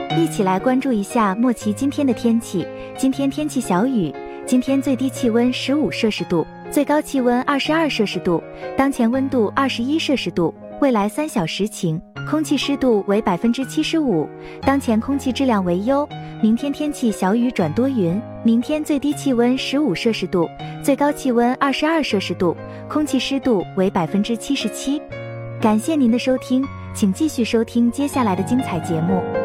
一起来关注一下莫奇今天的天气。今天天气小雨，今天最低气温15摄氏度，最高气温22摄氏度，当前温度21摄氏度，未来3小时晴，空气湿度为75%，当前空气质量为优。明天天气小雨转多云，明天最低气温15摄氏度，最高气温22摄氏度，空气湿度为77%。感谢您的收听，请继续收听接下来的精彩节目。